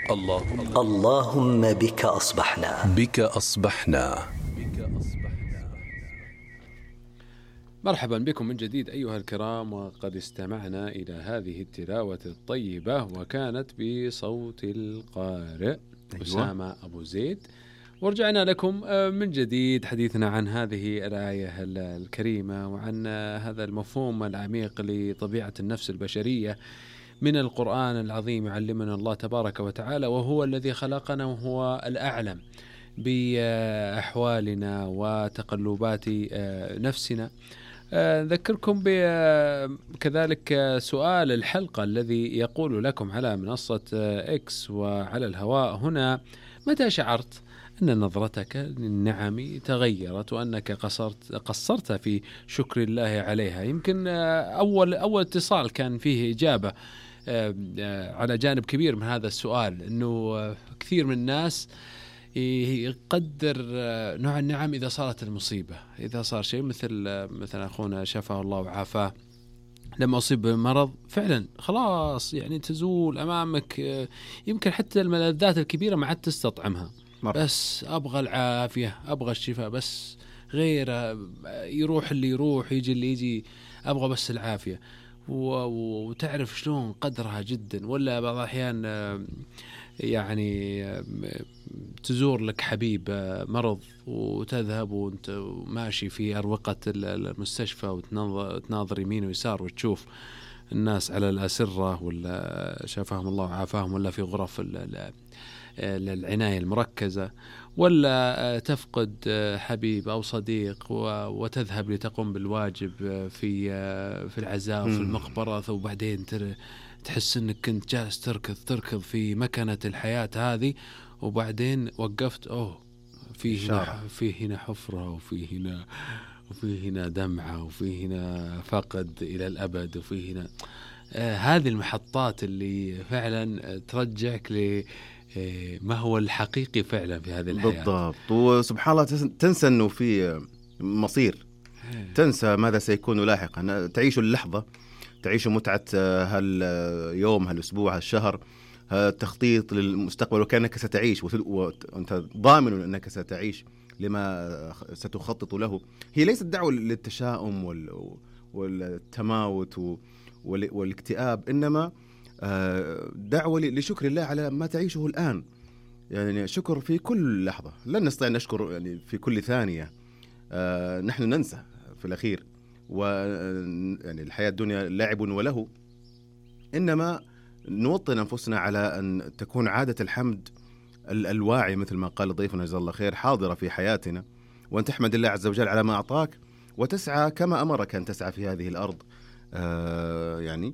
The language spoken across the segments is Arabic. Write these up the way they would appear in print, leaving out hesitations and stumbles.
اللهم بك أصبحنا. مرحبا بكم من جديد أيها الكرام، وقد استمعنا إلى هذه التلاوة الطيبة وكانت بصوت القارئ أسامة أبو زيد. ورجعنا لكم من جديد حديثنا عن هذه الآية الكريمة وعن هذا المفهوم العميق لطبيعة النفس البشرية من القرآن العظيم. علمنا الله تبارك وتعالى وهو الذي خلقنا وهو الأعلم بأحوالنا وتقلبات نفسنا. أذكركم كذلك سؤال الحلقة الذي يقول لكم على منصة إكس وعلى الهواء هنا: متى شعرت أن نظرتك للنعم تغيرت وأنك قصرت في شكر الله عليها؟ يمكن أول اتصال كان فيه إجابة على جانب كبير من هذا السؤال، أنه كثير من الناس يقدر نوع النعم إذا صارت المصيبة، إذا صار شيء مثل أخونا شفاه الله وعافاه لما أصيب بمرض فعلا خلاص يعني تزول أمامك، يمكن حتى الملذات الكبيرة ما عاد تستطعمها، بس أبغى العافية، أبغى الشفاء، بس غير يروح اللي يروح يجي اللي يجي، أبغى بس العافية. وتعرف شلون قدرها جدا. ولا بعض الأحيان يعني تزور لك حبيب مرض وتذهب وانت ماشي في أروقة المستشفى وتناظر يمين ويسار وتشوف الناس على الأسرة ولا شافهم الله وعافاهم، ولا في غرف العناية المركزة، ولا تفقد حبيب أو صديق وتذهب لتقوم بالواجب في العزاء وفي المقبرة، وبعدين تحس أنك كنت جالس تركض في مكنة الحياة هذه، وبعدين وقفت في هنا حفرة، وفي هنا دمعة، وفي هنا فقد إلى الأبد، وفي هنا هذه المحطات اللي فعلا ترجعك ما هو الحقيقي فعلا في هذه الحياة. بالضبط. وسبحان الله تنسى أنه في مصير، تنسى ماذا سيكون لاحقا، تعيش اللحظة، تعيش متعة هاليوم، هالأسبوع، هالشهر، التخطيط للمستقبل، وكأنك ستعيش وأنت ضامن أنك ستعيش لما ستخطط له. هي ليست دعوة للتشاؤم والتماوت والاكتئاب، إنما دعوة لشكر الله على ما تعيشه الآن. يعني شكر في كل لحظة، لن نستطيع أن نشكر يعني في كل ثانية. نحن ننسى في الأخير، يعني الحياة الدنيا لعب وله، إنما نوطن أنفسنا على أن تكون عادة الحمد الواعي مثل ما قال ضيفنا جزاه الله خير حاضرة في حياتنا، وأن تحمد الله عز وجل على ما أعطاك وتسعى كما أمرك أن تسعى في هذه الأرض، يعني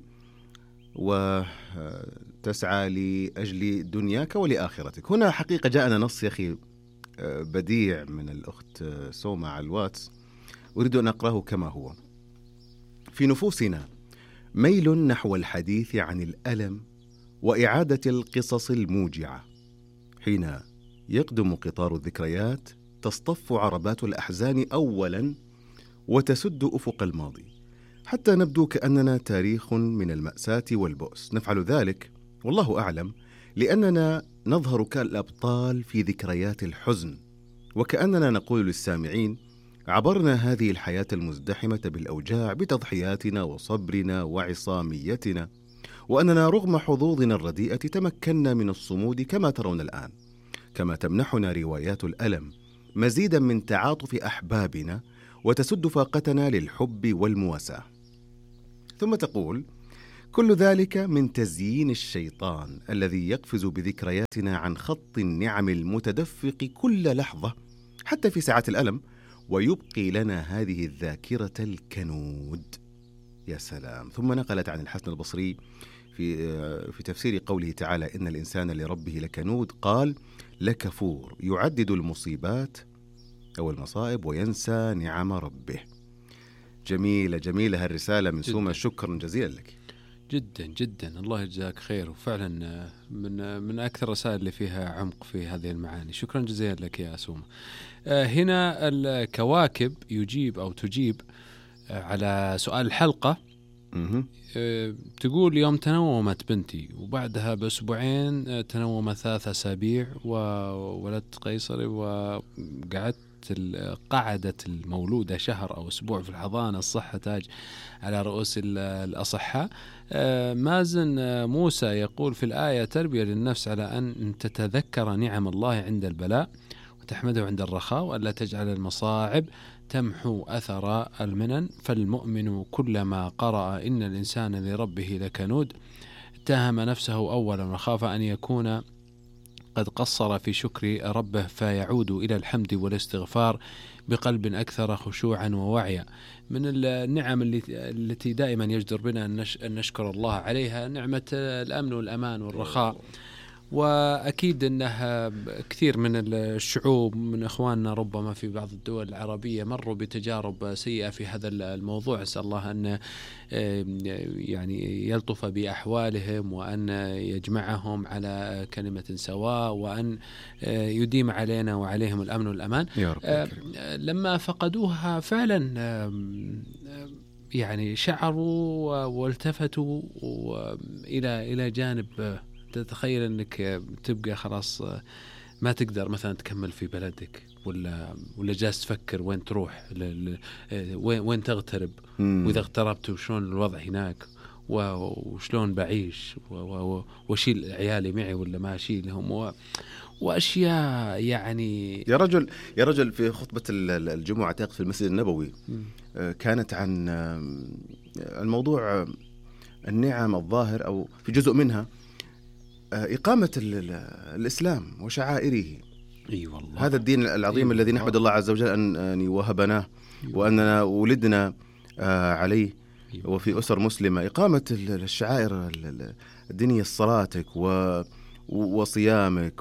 وتسعى لأجل دنياك ولآخرتك. هنا حقيقة جاءنا نص يا أخي بديع من الأخت سوما على الواتس، أريد أن أقرأه كما هو: في نفوسنا ميل نحو الحديث عن الألم وإعادة القصص الموجعة، حين يقدم قطار الذكريات تصطف عربات الأحزان أولا وتسد أفق الماضي، حتى نبدو كأننا تاريخ من المأساة والبؤس. نفعل ذلك والله أعلم لأننا نظهر كالأبطال في ذكريات الحزن، وكأننا نقول للسامعين: عبرنا هذه الحياة المزدحمة بالأوجاع بتضحياتنا وصبرنا وعصاميتنا، وأننا رغم حظوظنا الرديئة تمكنا من الصمود كما ترون الآن. كما تمنحنا روايات الألم مزيدا من تعاطف أحبابنا وتسد فاقتنا للحب والمواساة. ثم تقول: كل ذلك من تزيين الشيطان الذي يقفز بذكرياتنا عن خط النعم المتدفق كل لحظة حتى في ساعات الألم، ويبقي لنا هذه الذاكرة الكنود. يا سلام. ثم نقلت عن الحسن البصري في تفسير قوله تعالى: إن الإنسان لربه لكنود، قال: لكفور يعدد المصيبات أو المصائب وينسى نعم ربه. جميلة هالرسالة من سومة، شكرا جزيلا لك. جدا جدا، الله يجزاك خير، وفعلا من أكثر الرسائل اللي فيها عمق في هذه المعاني. شكرا جزيلا لك يا سومة. هنا الكواكب يجيب أو تجيب على سؤال الحلقة تقول يوم تنومت بنتي وبعدها بأسبوعين تنومت 3 أسابيع وولدت قيصري، وقعدت قعدت المولودة شهر أو أسبوع في الحضانة، الصحة تاج على رؤوس الأصحاء. مازن موسى يقول في الآية: تربية للنفس على أن تتذكر نعم الله عند البلاء وتحمده عند الرخاء، وألا تجعل المصاعب تمحو أثر المنن، فالمؤمن كلما قرأ إن الإنسان لربه لكنود اتهم نفسه أولا وخاف أن يكون قد قصر في شكر ربه، فيعود إلى الحمد والاستغفار بقلب أكثر خشوعا ووعيا. من النعم التي دائما يجدر بنا أن نشكر الله عليها نعمة الأمن والأمان والرخاء. وأكيد أنها كثير من الشعوب من إخواننا ربما في بعض الدول العربية مروا بتجارب سيئة في هذا الموضوع. أسأل الله أن يعني يلطف بأحوالهم وأن يجمعهم على كلمة سواء، وأن يديم علينا وعليهم الأمن والأمان يا رب. لما فقدوها فعلا يعني شعروا والتفتوا إلى جانب. تتخيل أنك تبقى خلاص ما تقدر مثلا تكمل في بلدك، ولا جالس تفكر وين تروح، وين تغترب، وإذا اغتربت وشلون الوضع هناك، وشلون بعيش، وشيل عيالي معي ولا ما أشيلهم، وأشياء يعني. يا رجل في خطبة الجمعة في المسجد النبوي كانت عن الموضوع النعم الظاهر، أو في جزء منها إقامة الإسلام وشعائره. والله. هذا الدين العظيم الذي نحمد الله عز وجل أن وهبناه وأننا ولدنا عليه وفي أسر مسلمة. إقامة الشعائر الدينية، صلاتك وصيامك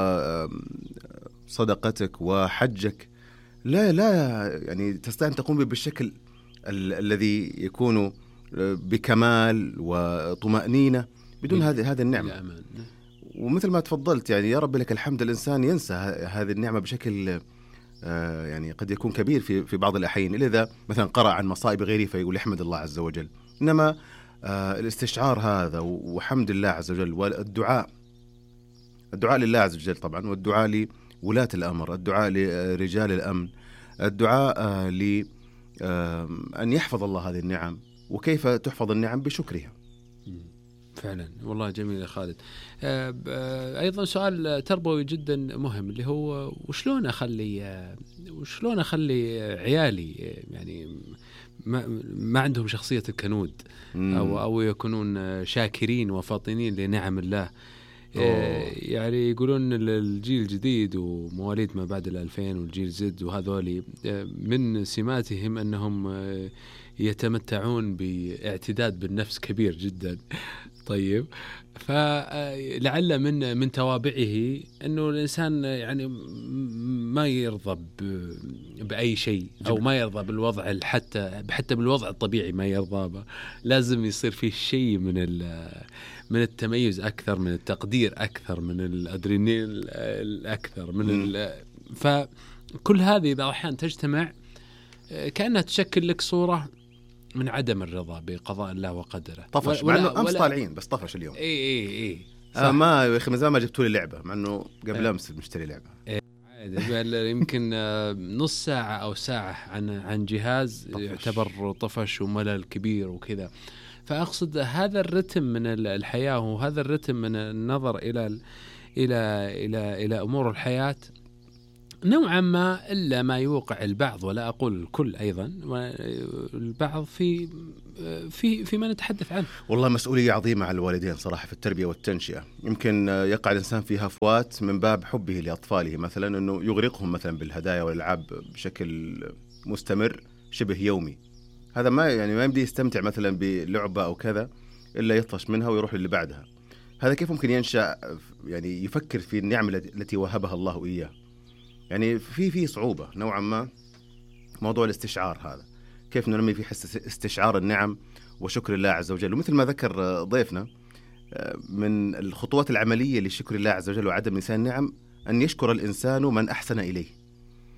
وصدقتك وحجك، لا يعني تستطيع أن تقوم بالشكل الذي يكون بكمال وطمأنينة بدون هذه النعمة. ومثل ما تفضلت يعني يا رب لك الحمد، الإنسان ينسى هذه النعمة بشكل يعني قد يكون كبير في بعض الأحيان، إلا إذا مثلا قرأ عن مصائب غيره فيقول يحمد الله عز وجل. إنما الاستشعار هذا وحمد الله عز وجل، والدعاء لله عز وجل طبعا، والدعاء لولاة الأمر، الدعاء لرجال الأمن، الدعاء أن يحفظ الله هذه النعم. وكيف تحفظ النعم؟ بشكرها. فعلا والله جميل يا خالد. أيضا سؤال تربوي جدا مهم اللي هو وشلون أخلي عيالي يعني ما عندهم شخصية الكنود أو يكونون شاكرين وفاطنين لنعم الله. يعني يقولون الجيل الجديد ومواليد ما بعد 2000 والجيل زد وهذولي من سماتهم أنهم يتمتعون باعتداد بالنفس كبير جدا. طيب، فلعل من توابعه أنه الإنسان يعني ما يرضى بأي شيء، أو ما يرضى بالوضع حتى بالوضع الطبيعي ما يرضى به. لازم يصير فيه شيء من التميز أكثر، من التقدير أكثر، من الأدرينالين أكثر، فكل هذه بعض الأحيان تجتمع كأنها تشكل لك صورة من عدم الرضا بقضاء الله وقدره. طفش مع انه امس طالعين بس طفش اليوم. اي ما يا اخي من زمان ما جبتوا لي لعبه، مع انه قبل امس مشتري لعبه. يمكن نص ساعه او ساعه عن جهاز يعتبر طفش وملل كبير وكذا. فاقصد هذا الرتم من الحياه، وهذا الرتم من النظر الى امور الحياه نوعا ما، إلا ما يوقع البعض، ولا أقول الكل أيضا، البعض في ما نتحدث عنه. والله مسؤولية عظيمة على الوالدين صراحة في التربية والتنشئة. يمكن يقع الإنسان في هفوات من باب حبه لأطفاله، مثلا أنه يغرقهم مثلا بالهدايا والألعاب بشكل مستمر شبه يومي. هذا ما يمدي يستمتع مثلا بلعبة أو كذا إلا يطفش منها ويروح للي بعدها. هذا كيف ممكن ينشأ يعني يفكر في النعمة التي وهبها الله إياه؟ يعني في صعوبة نوعا ما موضوع الاستشعار هذا، كيف نرمي في حس استشعار النعم وشكر الله عز وجل. ومثل ما ذكر ضيفنا من الخطوات العملية لشكر الله عز وجل وعدم نسيان النعم أن يشكر الإنسان من أحسن إليه،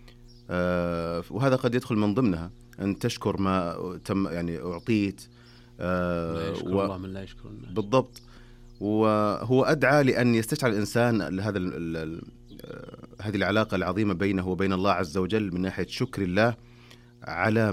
وهذا قد يدخل من ضمنها أن تشكر ما تم يعني أعطيت، لا يشكر الله من لا يشكر الناس. بالضبط. وهو أدعى لأن يستشعر الإنسان هذه العلاقة العظيمة بينه وبين الله عز وجل من ناحية شكر الله على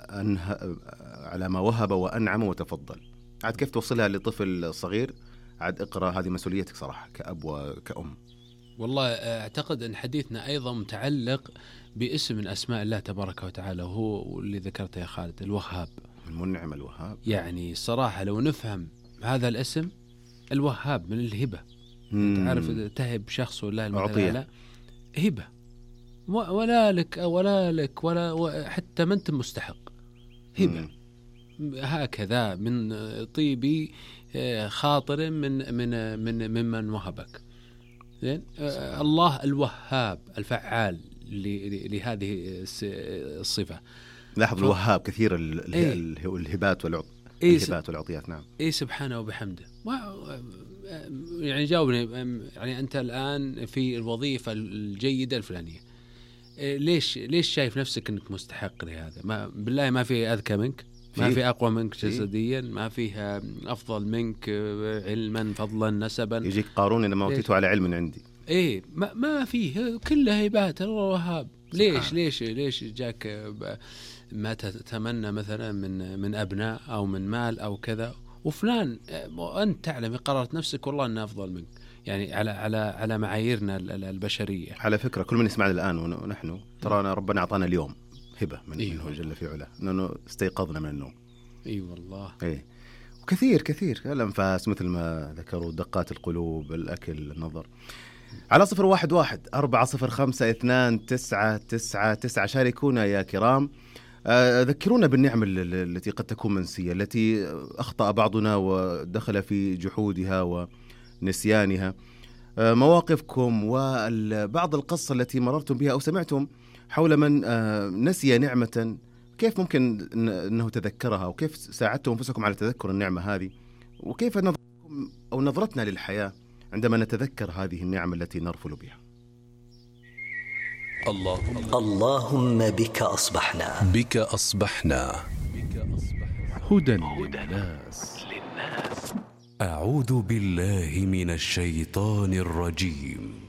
ما وهب وأنعم وتفضل. عاد كيف توصلها لطفل صغير؟ عاد اقرأ، هذه مسؤوليتك صراحة كأب وكأم. والله أعتقد أن حديثنا أيضا متعلق باسم من أسماء الله تبارك وتعالى، وهو اللي ذكرته يا خالد، الوهاب، المنعم الوهاب. يعني صراحة لو نفهم هذا الاسم الوهاب من الهبة، تعرف تهب شخص ولا المثل هبة، ولا لك ولا حتى ما أنت مستحق، هبة هكذا من طيب خاطر ممن وهبك. زين. الله الوهاب الفعال لهذه الصفة. لاحظ الوهاب كثير الهبات والعطيات. نعم. سبحانه وبحمده. يعني جاوبني، يعني أنت الآن في الوظيفة الجيدة الفلانية، ليش شايف نفسك أنك مستحق لهذا؟ بالله ما في أذكى منك، ما في أقوى منك جسديا، ما فيها أفضل منك علما فضلا نسبا. يجيك قارون إنما أوتيته على علم عندي. ما فيه، كلها هبات الوهاب. ليش جاك ما تتمنى مثلا من أبناء أو من مال أو كذا، وفلان أنت تعلم قررت نفسك والله أنه أفضل منك، يعني على معاييرنا البشرية. على فكرة كل من يسمعنا الآن ونحن ترانا ربنا أعطانا اليوم هبة منه جل في علاه، أنه استيقظنا من النوم. والله. وكثير الأنفاس مثل ما ذكروا، دقات القلوب، الأكل، النظر. على 011-405-299-9 شاركونا يا كرام. ذكرونا بالنعم التي قد تكون منسية، التي أخطأ بعضنا ودخل في جحودها ونسيانها. مواقفكم وبعض القصة التي مررتم بها أو سمعتم حول من نسي نعمة، كيف ممكن أنه تذكرها، وكيف ساعدتم أنفسكم على تذكر النعمة هذه، وكيف نظرتكم أو نظرتنا للحياة عندما نتذكر هذه النعمة التي نرفل بها. اللهم بك أصبحنا هدى للناس. أعوذ بالله من الشيطان الرجيم.